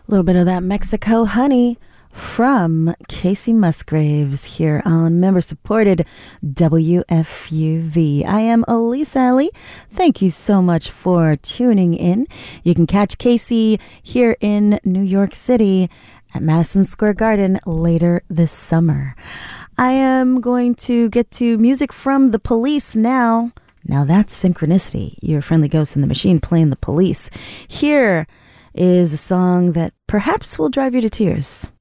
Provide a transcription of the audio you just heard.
A little bit of that Mexico honey from Casey Musgraves here on member-supported WFUV. I am Elise Alley. Thank you so much for tuning in. You can catch Casey here in New York City at Madison Square Garden later this summer. I am going to get to music from The Police now. Now that's synchronicity. Your friendly ghost in the machine playing The Police. Here is a song that perhaps will drive you to tears.